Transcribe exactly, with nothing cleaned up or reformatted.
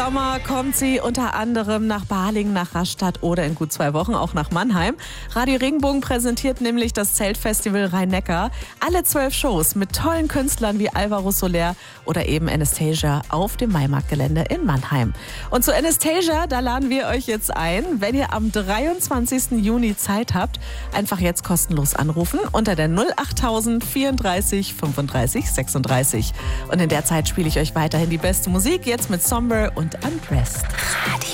Sommer kommt sie unter anderem nach Balingen, nach Rastatt oder in gut zwei Wochen auch nach Mannheim. Radio Regenbogen präsentiert nämlich das Zeltfestival Rhein-Neckar. Alle zwölf Shows mit tollen Künstlern wie Alvaro Soler oder eben Anastasia auf dem Maimarktgelände in Mannheim. Und zu Anastasia, da laden wir euch jetzt ein, wenn ihr am dreiundzwanzigsten Juni Zeit habt, einfach jetzt kostenlos anrufen unter der null achttausend vierunddreißig fünfunddreißig sechsunddreißig. Und in der Zeit spiele ich euch weiterhin die beste Musik, jetzt mit Somber und Undressed. Radio